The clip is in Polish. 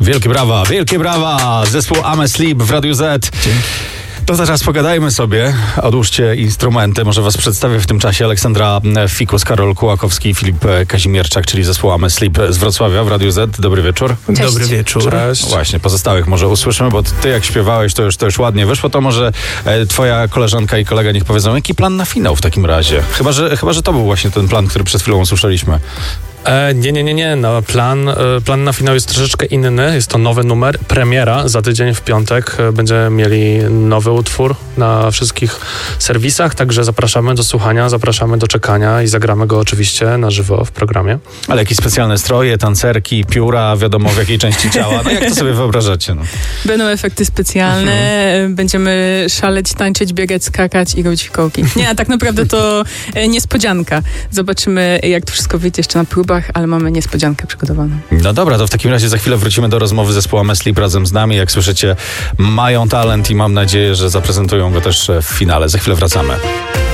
Wielkie brawa! Zespół I'm Asleep w Radiu Z. To teraz pogadajmy sobie. Odłóżcie instrumenty. Może was przedstawię w tym czasie Aleksandra Fikus, Karol Kułakowski i Filip Kazimierczak, czyli zespół I'm Asleep z Wrocławia w Radiu Z. Dobry wieczór. Cześć. Dobry wieczór. Cześć. Właśnie, pozostałych może usłyszymy, bo ty jak śpiewałeś, to już ładnie wyszło. To może twoja koleżanka i kolega niech powiedzą, jaki plan na finał w takim razie? Chyba, że to był właśnie ten plan, który przed chwilą usłyszeliśmy. Nie. No, plan na finał jest troszeczkę inny. Jest to nowy numer, premiera za tydzień w piątek. Będziemy mieli nowy utwór na wszystkich serwisach, także zapraszamy do słuchania, zapraszamy do czekania i zagramy go oczywiście na żywo w programie. Ale jakieś specjalne stroje, tancerki, pióra, wiadomo w jakiej części ciała. No jak to sobie wyobrażacie? No. Będą efekty specjalne, będziemy szaleć, tańczyć, biegać, skakać i robić fikołki. Nie, a tak naprawdę to niespodzianka. Zobaczymy, jak to wszystko wyjdzie jeszcze na próbach, ale mamy niespodziankę przygotowaną. No dobra, to w takim razie za chwilę wrócimy do rozmowy z zespołu I'm Asleep razem z nami. Jak słyszycie, mają talent i mam nadzieję, że zaprezentują go też w finale. Za chwilę wracamy.